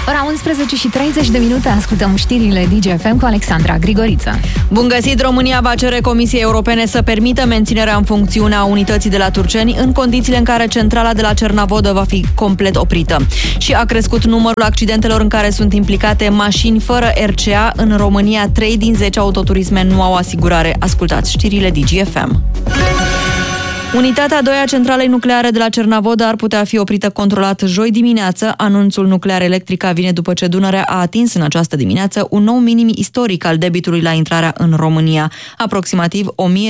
Ora 11:30, ascultăm știrile DGFM cu Alexandra Grigoriță. Bun găsit! România va cere Comisiei Europene să permită menținerea în funcțiune a unității de la Turceni în condițiile în care centrala de la Cernavodă va fi complet oprită. Și a crescut numărul accidentelor în care sunt implicate mașini fără RCA. În România, 3 din 10 autoturisme nu au asigurare. Ascultați știrile DGFM. Unitatea 2 a centralei nucleare de la Cernavodă ar putea fi oprită controlat joi dimineață. Anunțul nuclear Electrica vine după ce Dunărea a atins în această dimineață un nou minim istoric al debitului la intrarea în România, aproximativ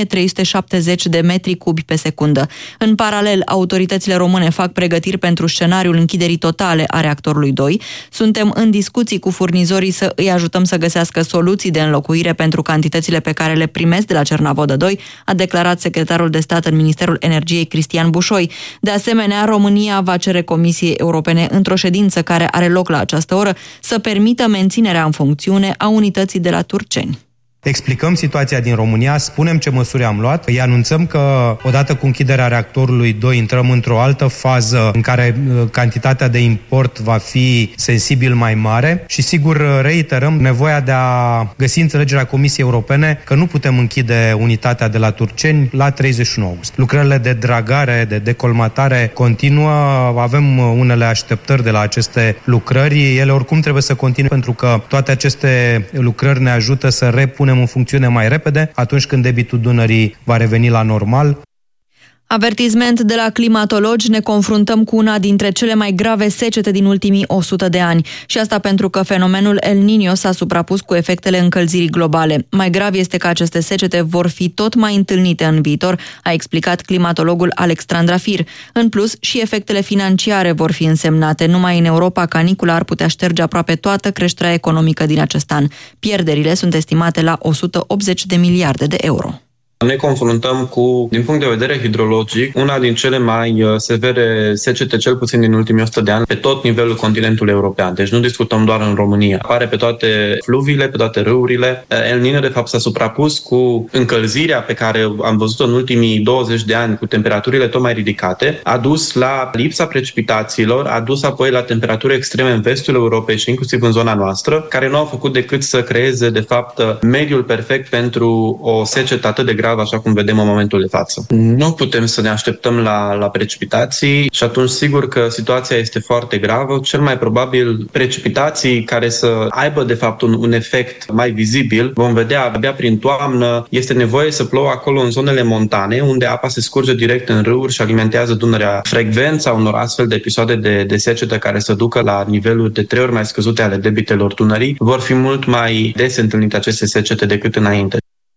1370 de metri cubi pe secundă. În paralel, autoritățile române fac pregătiri pentru scenariul închiderii totale a reactorului 2. Suntem în discuții cu furnizorii să îi ajutăm să găsească soluții de înlocuire pentru cantitățile pe care le primesc de la Cernavodă 2, a declarat secretarul de stat în Ministerul Energiei Cristian Bușoi. De asemenea, România va cere Comisiei Europene într-o ședință care are loc la această oră să permită menținerea în funcțiune a unității de la Turceni. Explicăm situația din România, spunem ce măsuri am luat, îi anunțăm că odată cu închiderea reactorului 2 intrăm într-o altă fază în care cantitatea de import va fi sensibil mai mare și sigur reiterăm nevoia de a găsi înțelegerea Comisiei Europene că nu putem închide unitatea de la Turceni la 31 august. Lucrările de dragare, de decolmatare continuă, avem unele așteptări de la aceste lucrări, ele oricum trebuie să continue pentru că toate aceste lucrări ne ajută să repunem în funcțiune mai repede, atunci când debitul Dunării va reveni la normal. Avertisment de la climatologi, ne confruntăm cu una dintre cele mai grave secete din ultimii 100 de ani. Și asta pentru că fenomenul El Niño s-a suprapus cu efectele încălzirii globale. Mai grav este că aceste secete vor fi tot mai întâlnite în viitor, a explicat climatologul Alex Trandrafir. În plus, și efectele financiare vor fi însemnate. Numai în Europa, canicula ar putea șterge aproape toată creșterea economică din acest an. Pierderile sunt estimate la 180 de miliarde de euro. Ne confruntăm cu, din punct de vedere hidrologic, una din cele mai severe secete, cel puțin din ultimii 100 de ani, pe tot nivelul continentului european. Deci nu discutăm doar în România. Apare pe toate fluviile, pe toate râurile. El Niño, de fapt, s-a suprapus cu încălzirea pe care am văzut-o în ultimii 20 de ani, cu temperaturile tot mai ridicate, a dus la lipsa precipitațiilor, a dus apoi la temperaturi extreme în vestul Europei și inclusiv în zona noastră, care nu au făcut decât să creeze, de fapt, mediul perfect pentru o secetă atât de gravă, așa cum vedem în momentul de față. Nu putem să ne așteptăm la precipitații și atunci sigur că situația este foarte gravă. Cel mai probabil precipitații care să aibă de fapt un efect mai vizibil vom vedea abia prin toamnă. Este nevoie să plouă acolo în zonele montane, unde apa se scurge direct în râuri și alimentează Dunărea. Frecvența unor astfel de episoade de secetă care să ducă la niveluri de 3 ori mai scăzute ale debitelor Dunării vor fi mult mai des întâlnite aceste secete decât înainte.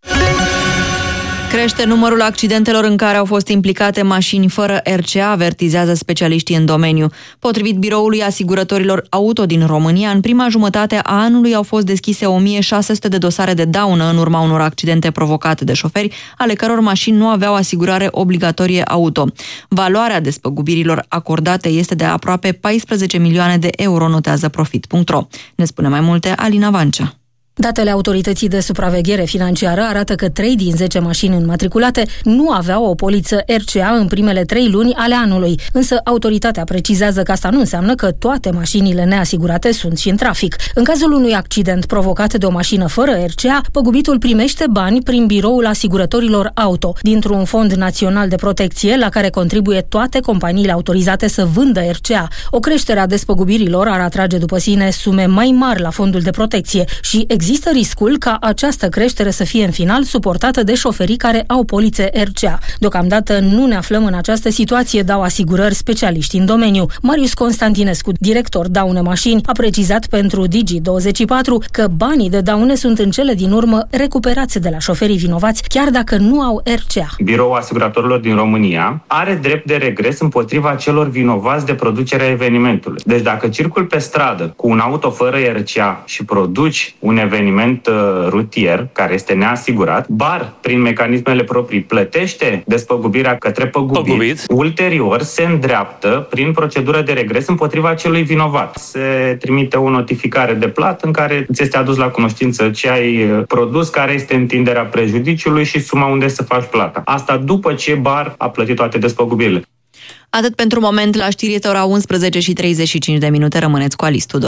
Crește numărul accidentelor în care au fost implicate mașini fără RCA, avertizează specialiștii în domeniu. Potrivit Biroului Asigurătorilor Auto din România, în prima jumătate a anului au fost deschise 1600 de dosare de daună în urma unor accidente provocate de șoferi, ale căror mașini nu aveau asigurare obligatorie auto. Valoarea despăgubirilor acordate este de aproape 14 milioane de euro, notează Profit.ro. Ne spune mai multe Alina Vancea. Datele Autorității de Supraveghere Financiară arată că 3 din 10 mașini înmatriculate nu aveau o poliță RCA în primele 3 luni ale anului, însă autoritatea precizează că asta nu înseamnă că toate mașinile neasigurate sunt și în trafic. În cazul unui accident provocat de o mașină fără RCA, păgubitul primește bani prin Biroul Asigurătorilor Auto, dintr-un fond național de protecție la care contribuie toate companiile autorizate să vândă RCA. O creștere a despăgubirilor ar atrage după sine sume mai mari la fondul de protecție și există riscul ca această creștere să fie în final suportată de șoferii care au polițe RCA. Deocamdată nu ne aflăm în această situație, dau asigurări specialiști în domeniu. Marius Constantinescu, director Daune Mașini, a precizat pentru Digi24 că banii de daune sunt în cele din urmă recuperați de la șoferii vinovați, chiar dacă nu au RCA. Biroul Asiguratorilor din România are drept de regres împotriva celor vinovați de producerea evenimentului. Deci dacă circul pe stradă cu un auto fără RCA și produci un eveniment rutier care este neasigurat, BAR, prin mecanismele proprii, plătește despăgubirea către păgubit. Ulterior se îndreaptă prin procedură de regres împotriva celui vinovat. Se trimite o notificare de plată în care ți este adus la cunoștință ce ai produs, care este întinderea prejudiciului și suma unde să faci plata. Asta după ce BAR a plătit toate despăgubirile. Atât pentru moment, la știri este ora 11:35. Rămâneți cu Alice Tudor.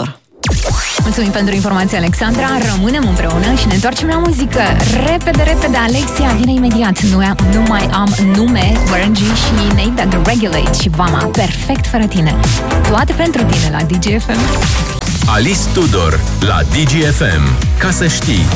Mulțumim pentru informație, Alexandra. Rămânem împreună și ne întoarcem la muzică. Repede, Alexia vine imediat. Nu mai am nume. Warren G și Nate The Regulate și Vama. Perfect fără tine. Toate pentru tine la DGFM. Alice Tudor la DGFM. Ca să știi.